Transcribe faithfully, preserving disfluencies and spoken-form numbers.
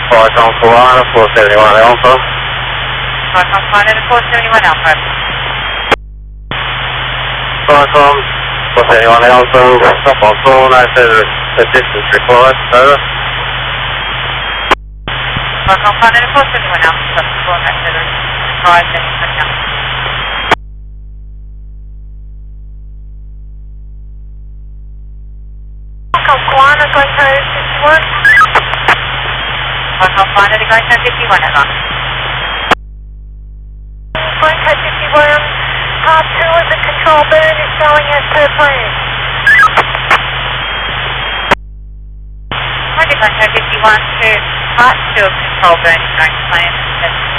Welcome Kuala, four seventy-one Alpha. Welcome Kuala, four seventy-one Alpha. Welcome, four seventy-one Alpha, stop on phone, I said the distance required, over. Welcome Kuala, four seventy-one Alpha, stop on phone, I said the required distance required. Welcome Kuala, going to fifty-one. Welcome Kuala, going to fifty-one Alpha. Going to fifty-one, top two of the control burn is showing as per plan. Going to fifty-one to part two of control burn is going to plan.